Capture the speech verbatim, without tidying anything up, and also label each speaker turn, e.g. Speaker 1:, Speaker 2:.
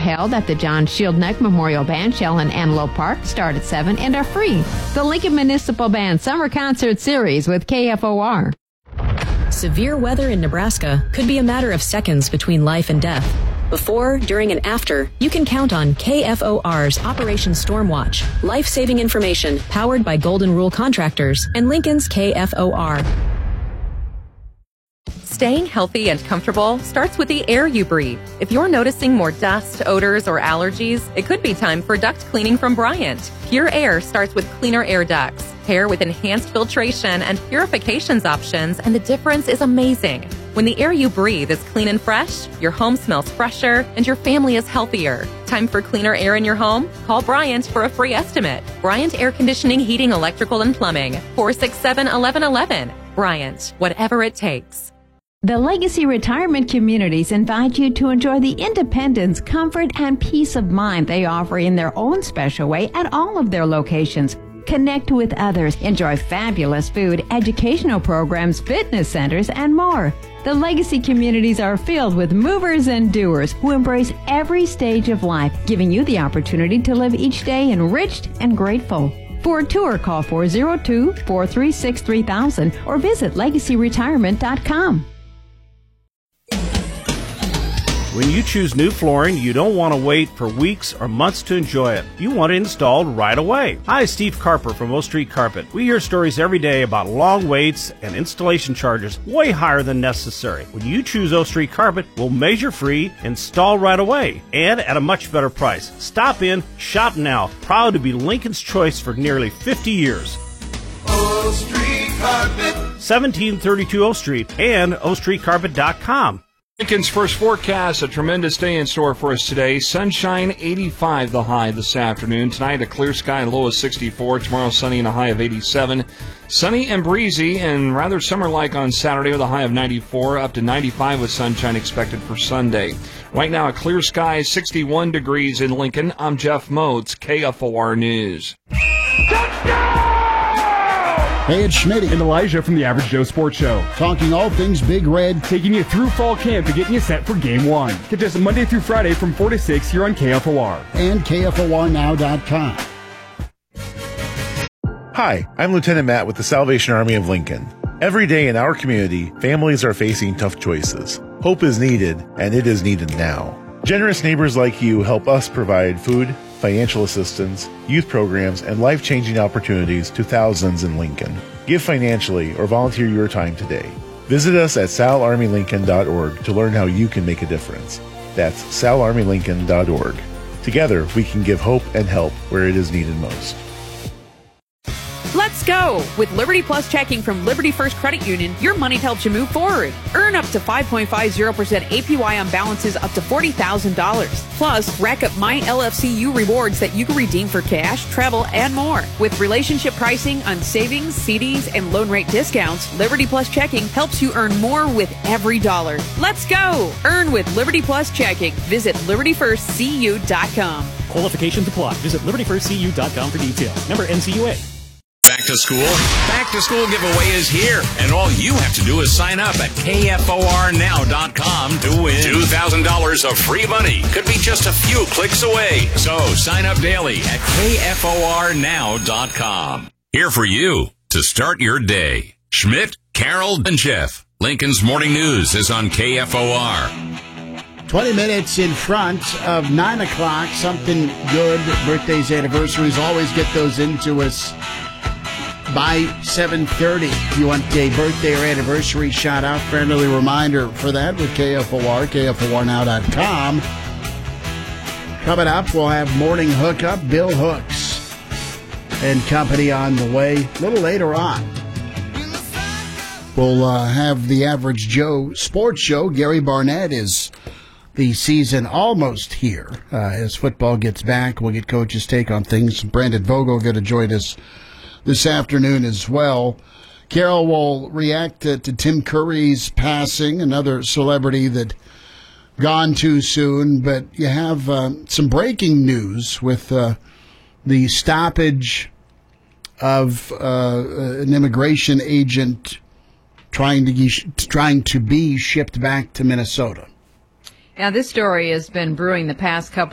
Speaker 1: held at the John Shieldneck Memorial Bandshell in Antelope Park start at seven and are free. The Lincoln Municipal Band Summer Concert Series with K F O R.
Speaker 2: Severe weather in Nebraska could be a matter of seconds between life and death. Before, during, and after, you can count on K F O R's Operation Stormwatch, life-saving information powered by Golden Rule Contractors and Lincoln's K F O R.
Speaker 3: Staying healthy and comfortable starts with the air you breathe. If you're noticing more dust, odors, or allergies, it could be time for duct cleaning from Bryant. Pure Air starts with cleaner air ducts. Pair with enhanced filtration and purifications options, and the difference is amazing. When the air you breathe is clean and fresh, your home smells fresher, and your family is healthier. Time for cleaner air in your home? Call Bryant for a free estimate. Bryant Air Conditioning, Heating, Electrical, and Plumbing. four six seven, one one one one. Bryant, whatever it takes.
Speaker 1: The Legacy Retirement Communities invite you to enjoy the independence, comfort, and peace of mind they offer in their own special way at all of their locations. Connect with others, enjoy fabulous food, educational programs, fitness centers, and more. The Legacy Communities are filled with movers and doers who embrace every stage of life, giving you the opportunity to live each day enriched and grateful. For a tour, call four oh two, four three six, three thousand or visit legacy retirement dot com.
Speaker 4: When you choose new flooring, you don't want to wait for weeks or months to enjoy it. You want it installed right away. Hi, Steve Carper from O Street Carpet. We hear stories every day about long waits and installation charges way higher than necessary. When you choose O Street Carpet, we'll measure free, install right away, and at a much better price. Stop in, shop now. Proud to be Lincoln's choice for nearly fifty years.
Speaker 5: O Street Carpet.
Speaker 4: seventeen thirty-two O Street and o street carpet dot com.
Speaker 6: Lincoln's first forecast, a tremendous day in store for us today. Sunshine, eighty-five the high this afternoon. Tonight, a clear sky, low of sixty-four. Tomorrow, sunny and a high of eighty-seven. Sunny and breezy and rather summer-like on Saturday with a high of ninety-four, up to ninety-five with sunshine expected for Sunday. Right now, a clear sky, sixty-one degrees in Lincoln. I'm Jeff Moats, K F O R News.
Speaker 7: Hey, it's Schmitty
Speaker 8: and Elijah from the Average Joe Sports Show.
Speaker 7: Talking all things Big Red.
Speaker 8: Taking you through fall camp and getting you set for Game one. Catch us Monday through Friday from four to six here on K F O R.
Speaker 7: And K F O R now dot com.
Speaker 9: Hi, I'm Lieutenant Matt with the Salvation Army of Lincoln. Every day in our community, families are facing tough choices. Hope is needed, and it is needed now. Generous neighbors like you help us provide food, financial assistance, youth programs, and life-changing opportunities to thousands in Lincoln. Give financially or volunteer your time today. Visit us at sal army lincoln dot org to learn how you can make a difference. That's sal army lincoln dot org. Together, we can give hope and help where it is needed most.
Speaker 10: Let's go! With Liberty Plus checking from Liberty First Credit Union, your money helps you move forward. Earn up to five point five zero percent A P Y on balances up to forty thousand dollars. Plus, rack up My L F C U rewards that you can redeem for cash, travel, and more. With relationship pricing on savings, C Ds, and loan rate discounts, Liberty Plus checking helps you earn more with every dollar. Let's go! Earn with Liberty Plus checking. Visit liberty first c u dot com.
Speaker 11: Qualifications apply. Visit liberty first c u dot com for details. Member N C U A.
Speaker 12: Back to school? Back to school giveaway is here, and all you have to do is sign up at K F O R now dot com to win two thousand dollars of free money. Could be just a few clicks away. So sign up daily at K F O R now dot com. Here for you to start your day. Schmidt, Carroll, and Jeff. Lincoln's Morning News is on K F O R.
Speaker 7: twenty minutes in front of nine o'clock. Something good. Birthdays, anniversaries. Always get those into us by seven thirty. If you want a birthday or anniversary shout out, friendly reminder for that with K F O R, K F O R now dot com. Coming up, we'll have morning hookup, Bill Hooks and company on the way a little later on. We'll uh, have the Average Joe Sports Show. Gary Barnett is the season almost here. Uh, as football gets back, we'll get coach's take on things. Brandon Vogel going to join us this afternoon as well. Carol will react to, to Tim Curry's passing, another celebrity that gone too soon. But you have uh, some breaking news with uh, the stoppage of uh, an immigration agent trying to trying to be shipped back to Minnesota.
Speaker 13: Yeah, this story has been brewing the past couple